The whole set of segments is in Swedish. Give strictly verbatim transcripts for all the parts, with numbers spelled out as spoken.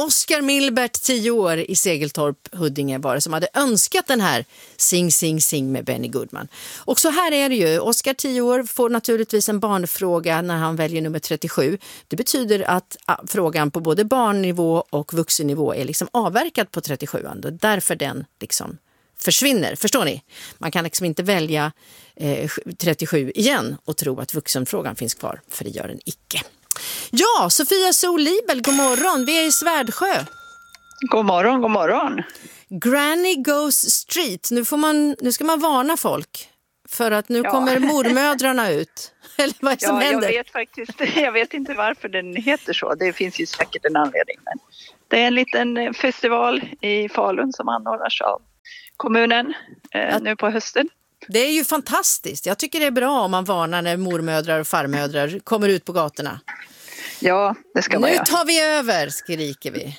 Oskar Milbert, tio år, i Segeltorp, Huddinge, var det som hade önskat den här Sing, sing, sing med Benny Goodman. Och så här är det ju. Oskar, tio år, får naturligtvis en barnfråga när han väljer nummer trettiosju. Det betyder att ah, frågan på både barnnivå och vuxennivå är liksom avverkad på trettiosju. Och därför den liksom försvinner. Förstår ni? Man kan liksom inte välja eh, trettiosju igen och tro att vuxenfrågan finns kvar, för det gör den icke. Ja, Sofia Sol-Libel, god morgon. Vi är i Svärdsjö. God morgon, god morgon. Granny goes street. Nu, får man, nu ska man varna folk för att nu ja. kommer mormödrarna ut. Eller vad som ja, händer? Jag vet faktiskt, jag vet inte varför den heter så. Det finns ju säkert en anledning. Men det är en liten festival i Falun som anordnas av kommunen eh, nu på hösten. Det är ju fantastiskt. Jag tycker det är bra om man varnar när mormödrar och farmödrar kommer ut på gatorna. Ja, det ska man Nu göra. tar vi över, skriker vi.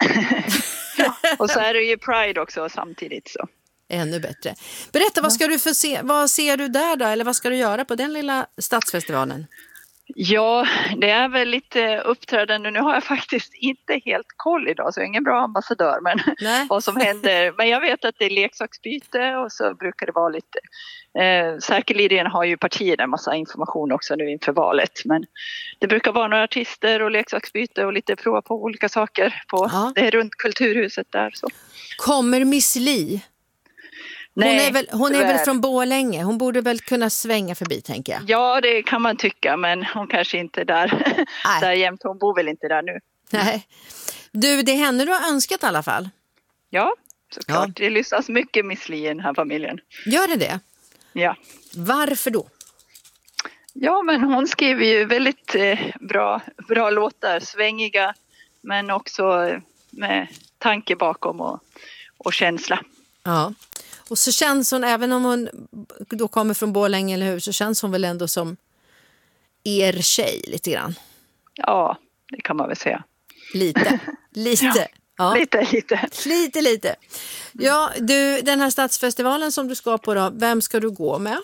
Ja, och så är det ju Pride också samtidigt. Så. Ännu bättre. Berätta, vad ska du få se, vad ser du där då? Eller vad ska du göra på den lilla stadsfestivalen? Ja, det är väl lite uppträdande. Nu har jag faktiskt inte helt koll idag, så jag är ingen bra ambassadör, men vad som händer. Men jag vet att det är leksaksbyte och så brukar det vara lite... Eh, säkerligen har ju partierna en massa information också nu inför valet, men det brukar vara några artister och leksaksbyte och lite prova på olika saker på ja. det är runt Kulturhuset där. Så. Kommer Miss Li? Hon, Nej, är, väl, hon är väl från Borlänge. Hon borde väl kunna svänga förbi, tänker jag. Ja, det kan man tycka, men hon kanske inte är där, där jämt. Hon bor väl inte där nu. Nej. Du, det är henne du har önskat i alla fall. Ja, såklart. Ja. Det lyssnas mycket Miss Li i den här familjen. Gör det det? Ja. Varför då? Ja, men hon skriver ju väldigt eh, bra, bra låtar. Svängiga, men också med tanke bakom och, och känsla. Ja. Och så känns hon, även om hon då kommer från Borlänge, eller hur, så känns hon väl ändå som er tjej lite grann. Ja, det kan man väl säga. Lite, lite. Ja, ja. Lite, lite. Lite, lite. Ja, du, den här stadsfestivalen som du ska på då, vem ska du gå med?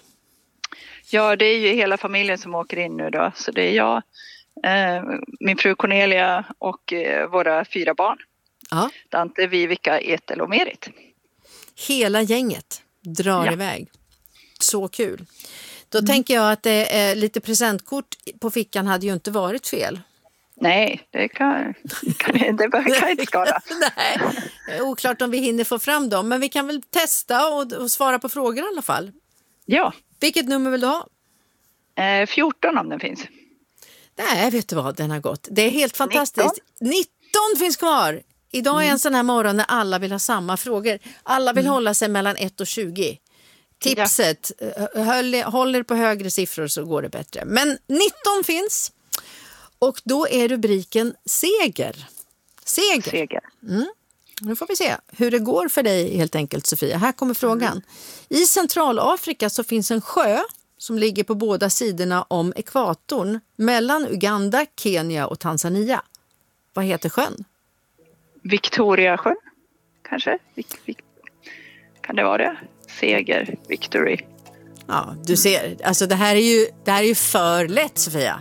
Ja, det är ju hela familjen som åker in nu då. Så det är jag, eh, min fru Cornelia och eh, våra fyra barn. Ja. Dante, Vivica, Ethel och Merit. Hela gänget drar ja. iväg. Så kul. Då mm. tänker jag att det är lite presentkort på fickan hade ju inte varit fel. Nej, det kan, kan, det kan inte skada. Nej, oklart om vi hinner få fram dem. Men vi kan väl testa och, och svara på frågor i alla fall. Ja. Vilket nummer vill du ha? Eh, fjorton om den finns. Nej, vet du vad, den har gått. Det är helt fantastiskt. nitton, nitton finns kvar. Idag är mm. en sån här morgon när alla vill ha samma frågor. Alla vill mm. hålla sig mellan ett och tjugo. Tipset, ja. håll, håll er på högre siffror så går det bättre. Men nitton finns. Och då är rubriken Seger. Seger. Seger. Mm. Nu får vi se hur det går för dig helt enkelt, Sofia. Här kommer frågan. Mm. I Centralafrika så finns en sjö som ligger på båda sidorna om ekvatorn mellan Uganda, Kenya och Tanzania. Vad heter sjön? Victoriasjön, kanske? Vic, Vic, kan det vara det? Seger, Victory. Ja, du ser. Alltså det här är ju, det här är ju för lätt, Sofia.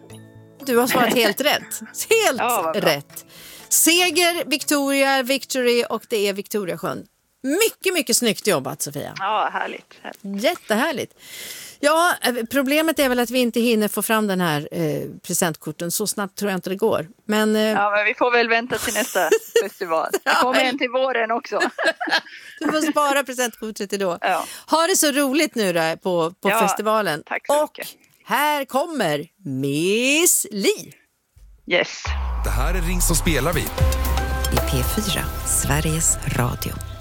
Du har svarat helt rätt. Helt ja, rätt. Seger, Victoria, Victory och det är Victoriasjön. Mycket, mycket snyggt jobbat, Sofia. Ja, härligt. härligt. Jättehärligt. Ja, problemet är väl att vi inte hinner få fram den här eh, presentkorten. Så snabbt tror jag inte det går. Men, eh... ja, men vi får väl vänta till nästa festival. Det kommer en till våren också. Du får spara presentkortet till då. Ja. Ha det så roligt nu då på, på ja, festivalen. Tack så och mycket. Här kommer Miss Li. Yes. Det här är Ring så spelar vi. I P fyra, Sveriges Radio.